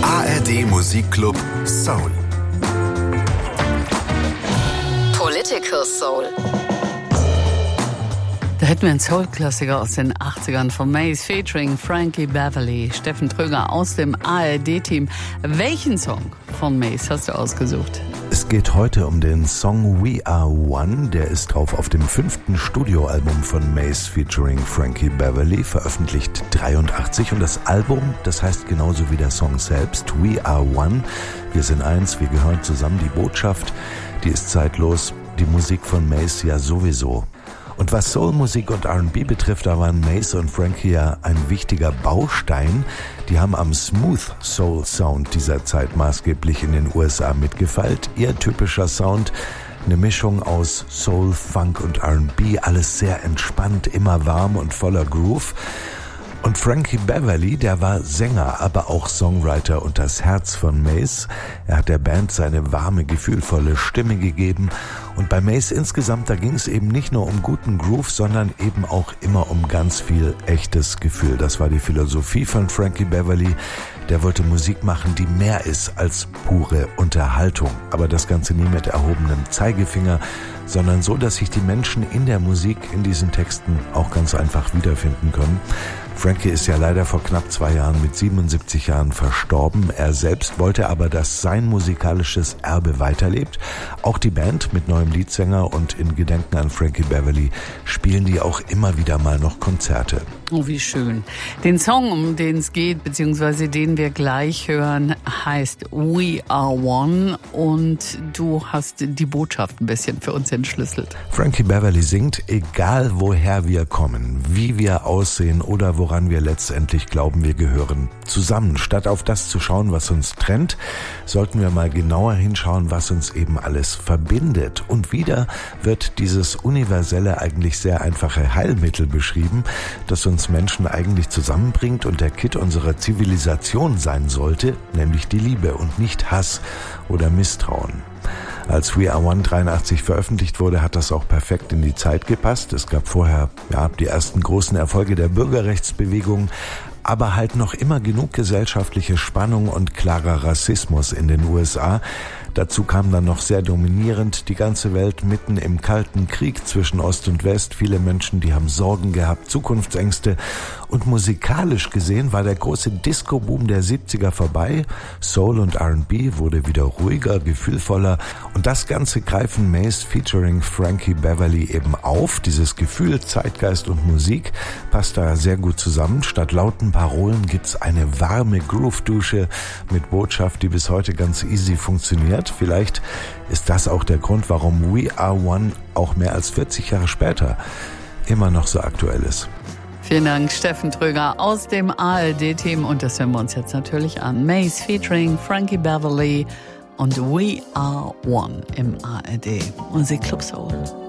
ARD Musikclub Soul. Political Soul. Da hätten wir einen Soul-Klassiker aus den 80ern von Mace featuring Frankie Beverly, Steffen Tröger aus dem ARD-Team. Welchen Song von Mace hast du ausgesucht? Es geht heute um den Song We Are One. Der ist drauf auf dem 5. Studioalbum von Mace featuring Frankie Beverly, veröffentlicht 83. Und das Album, das heißt genauso wie der Song selbst, We Are One. Wir sind eins, wir gehören zusammen. Die Botschaft, die ist zeitlos. Die Musik von Mace ja sowieso. Und was Soulmusik und R&B betrifft, da waren Mace und Frankie ja ein wichtiger Baustein. Die haben am Smooth Soul Sound dieser Zeit maßgeblich in den USA mitgefeilt. Ihr typischer Sound, eine Mischung aus Soul, Funk und R&B, alles sehr entspannt, immer warm und voller Groove. Und Frankie Beverly, der war Sänger, aber auch Songwriter und das Herz von Mace. Er hat der Band seine warme, gefühlvolle Stimme gegeben. Und bei Mace insgesamt, da ging es eben nicht nur um guten Groove, sondern eben auch immer um ganz viel echtes Gefühl. Das war die Philosophie von Frankie Beverly. Der wollte Musik machen, die mehr ist als pure Unterhaltung. Aber das Ganze nie mit erhobenem Zeigefinger, sondern so, dass sich die Menschen in der Musik, in diesen Texten auch ganz einfach wiederfinden können. Frankie ist ja leider vor knapp 2 Jahren mit 77 Jahren verstorben. Er selbst wollte aber, dass sein musikalisches Erbe weiterlebt. Auch die Band mit neuem Leadsänger und in Gedenken an Frankie Beverly spielen die auch immer wieder mal noch Konzerte. Oh, wie schön. Den Song, um den es geht, beziehungsweise den wir gleich hören, heißt We Are One und du hast die Botschaft ein bisschen für uns entschlüsselt. Frankie Beverly singt, egal woher wir kommen, wie wir aussehen oder woran wir letztendlich glauben, wir gehören zusammen. Statt auf das zu schauen, was uns trennt, sollten wir mal genauer hinschauen, was uns eben alles verbindet. Und wieder wird dieses universelle, eigentlich sehr einfache Heilmittel beschrieben, das uns Menschen eigentlich zusammenbringt und der Kitt unserer Zivilisation sein sollte, nämlich die Liebe und nicht Hass oder Misstrauen. Als We Are One 83 veröffentlicht wurde, hat das auch perfekt in die Zeit gepasst. Es gab vorher die ersten großen Erfolge der Bürgerrechtsbewegung, aber halt noch immer genug gesellschaftliche Spannung und klarer Rassismus in den USA. Dazu kam dann noch sehr dominierend die ganze Welt mitten im Kalten Krieg zwischen Ost und West. Viele Menschen, die haben Sorgen gehabt, Zukunftsängste. Und musikalisch gesehen war der große Disco-Boom der 70er vorbei. Soul und R&B wurde wieder ruhiger, gefühlvoller. Und das Ganze greifen Mace featuring Frankie Beverly eben auf. Dieses Gefühl, Zeitgeist und Musik passt da sehr gut zusammen. Statt lauten Parolen gibt's eine warme Groove-Dusche mit Botschaft, die bis heute ganz easy funktioniert. Vielleicht ist das auch der Grund, warum We Are One auch mehr als 40 Jahre später immer noch so aktuell ist. Vielen Dank, Steffen Tröger aus dem ARD-Team. Und das hören wir uns jetzt natürlich an. Mace featuring Frankie Beverly und We Are One im ARD Musikclub Soul.